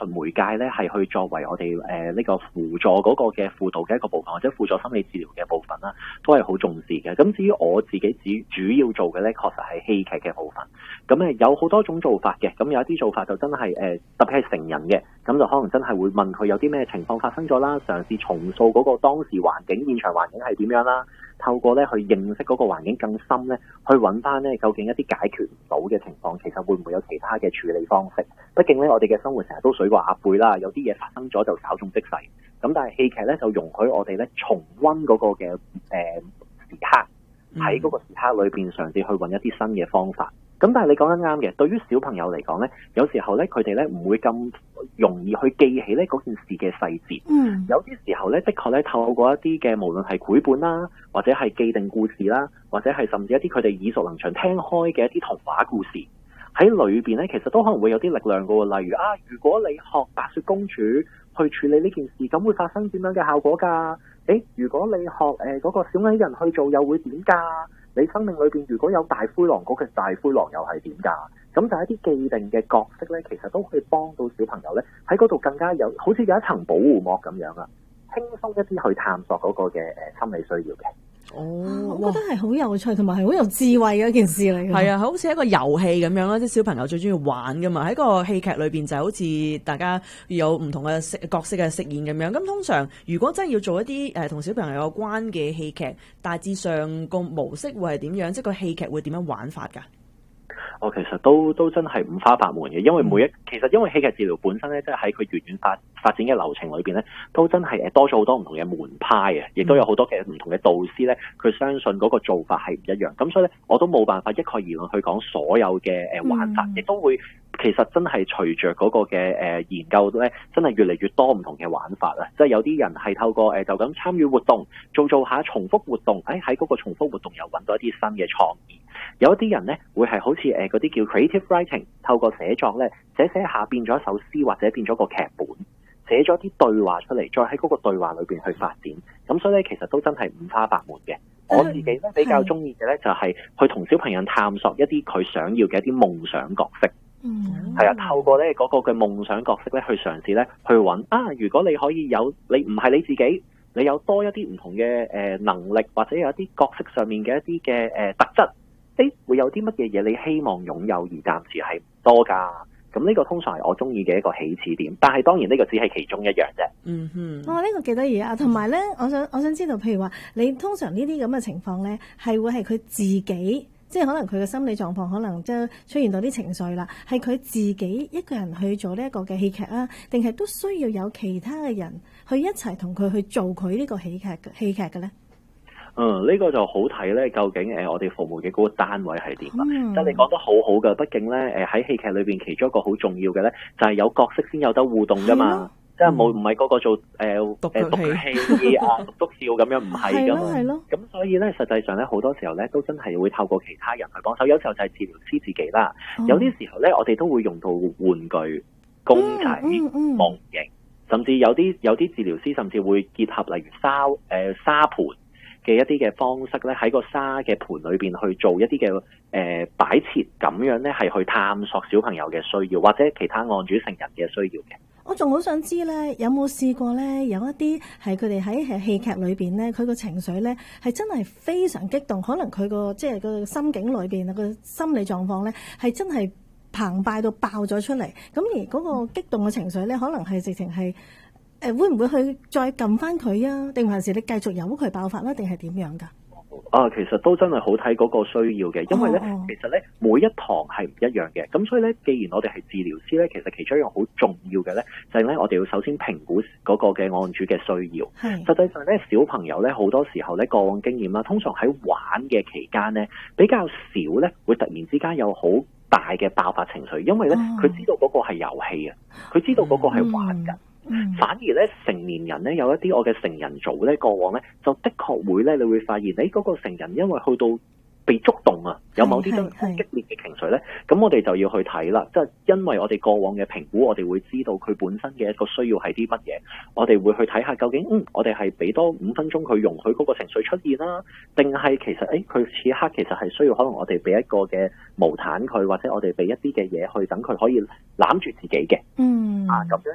術媒介咧係去作為我哋呢個輔助嗰個嘅輔導嘅一個部分，或者輔助心理治療嘅部分啦，都係好重視嘅。咁至於我自己主要做嘅咧，確實係戲劇嘅部分。咁有好多種做法嘅，咁有一啲做法就真係特別係成人嘅，咁就可能真係會問佢有啲咩情況發生咗啦，嘗試重塑嗰個當時環境、現場環境係點樣啦。透過咧去認識嗰個環境更深咧，去揾翻咧究竟一啲解決唔到嘅情況，其實會唔會有其他嘅處理方式？畢竟咧，我哋嘅生活成日都水過鴨背啦，有啲嘢發生咗就稍縱即逝。咁但係戲劇咧就容許我哋咧重溫嗰個嘅時刻，喺嗰個時刻裏邊嘗試去揾一啲新嘅方法。咁但係你講得啱嘅，對於小朋友嚟講咧，有時候咧佢哋咧唔會咁容易去記起咧嗰件事嘅細節。有啲時候咧，的確咧透過一啲嘅無論係繪本啦，或者係既定故事啦，或者係甚至一啲佢哋耳熟能詳聽開嘅一啲童話故事，喺裏邊咧其實都可能會有啲力量㗎喎。例如如果你學白雪公主去處理呢件事，咁會發生點樣嘅效果㗎？如果你學嗰個小矮人去做，又會點㗎？你生命裏邊如果有大灰狼，嗰個大灰狼又係點㗎？咁就一啲既定嘅角色咧，其實都可以幫到小朋友咧喺嗰度更加有，好似有一層保護膜咁樣啊，輕鬆一啲去探索嗰個嘅心理需要嘅。 我覺得係好有趣，同埋係好有智慧嘅一件事嚟嘅。 係啊，好似一個遊戲咁樣啦，即係小朋友最中意玩噶嘛。喺個戲劇裏邊就好似大家有唔同嘅角色嘅飾演咁樣。咁通常如果真係要做一啲同小朋友有關嘅戲劇，大致上個模式會係點樣？即係個戲劇會點樣玩法㗎？ 其實都真係五花八門嘅，因為其實因為戲劇治療本身咧，即係喺佢遠遠發展嘅流程裏邊咧，都真係多咗好多唔同嘅門派嘅，亦都有好多嘅唔同嘅導師咧，佢相信嗰個做法係唔一樣。咁所以咧，我都冇辦法一概而論去講所有嘅玩法，亦都會其實真係隨着嗰個嘅研究咧，真係越嚟越多唔同嘅玩法啊！即係有啲人係透過就咁參與活動，做下重複活動，喺嗰個重複活動又揾到一啲新嘅創意。有一啲人咧會係好似嗰啲叫 creative writing， 透過寫作咧寫下變咗一首詩或者變咗個劇本，寫咗啲對話出嚟，再喺嗰個對話裏邊去發展。咁所以咧，其實都真係五花八門嘅。我自己咧比較中意嘅咧就係去同小朋友探索一啲佢想要嘅一啲夢想角色。係啊，透過咧嗰個嘅夢想角色咧去嘗試咧去揾如果你可以有你唔係你自己，你有多一啲唔同嘅能力，或者有一啲角色上面嘅一啲嘅特質。會有啲乜嘢嘢你希望擁有而暫時係唔多㗎？咁呢個通常係我中意嘅一個起始點，但係當然呢個只係其中一樣啫。 呢個幾得意啊！同埋咧，我想知道，譬如話你通常呢啲咁嘅情況咧，係會係佢自己，即係可能佢嘅心理狀況可能即係出現到啲情緒啦，係佢自己一個人去做呢一個嘅戲劇啊，定係都需要有其他嘅人去一齊同佢去做佢呢個戲劇嘅咧？ 呢個就好睇咧，究竟我哋服務嘅嗰個單位係點啊？即係你講得好好㗎，畢竟咧喺戲劇裏邊其中一個好重要嘅咧，就係有角色先有得互動㗎嘛。即係唔係個個做讀戲篤笑咁樣，唔係㗎嘛。咁所以咧，實際上咧好多時候咧都真係會透過其他人去幫手，有時候就係治療師自己啦。有啲時候咧，我哋都會用到玩具、公仔、模型，甚至有啲治療師甚至會結合例如沙盤嘅一啲嘅方式咧，喺個沙嘅盤裏邊去做一啲嘅擺設，咁樣咧係去探索小朋友嘅需要，或者其他案主成人嘅需要嘅。 我仲好想知咧，有冇試過咧，有一啲係佢哋喺戲劇裏邊咧，佢個情緒咧係真係非常激動，可能佢個即係個心境裏邊個心理狀況咧係真係澎湃到爆咗出嚟。咁而嗰個激動嘅情緒咧，可能係直情係會唔會去再撳翻佢啊？定還是你繼續由佢爆發啦？定係點樣㗎？ 其實都真係好睇嗰個需要嘅，因為咧，其實咧每一堂係唔一樣嘅，咁所以咧，既然我哋係治療師咧，其實其中一樣好重要嘅咧，就係咧，我哋要首先評估嗰個嘅案主嘅需要。實際上咧，小朋友咧好多時候咧過往經驗啦，通常喺玩嘅期間咧比較少咧會突然之間有好大嘅爆發情緒，因為咧佢知道嗰個係遊戲啊，佢知道嗰個係玩㗎。反而咧，成年人咧有一啲我嘅成人組咧，過往咧就的確會咧，你會發現，嗰個成人因為去到被觸動啊，有某啲真係激烈嘅情緒咧，咁我哋就要去睇啦。即係因為我哋過往嘅評估，我哋會知道佢本身嘅一個需要係啲乜嘢，我哋會去睇下究竟，我哋係俾多5分鐘佢容許嗰個情緒出現啦，定係其實佢此刻其實係需要可能我哋俾一個嘅毛毯佢，或者我哋俾一啲嘅嘢去等佢可以攬住自己嘅。咁樣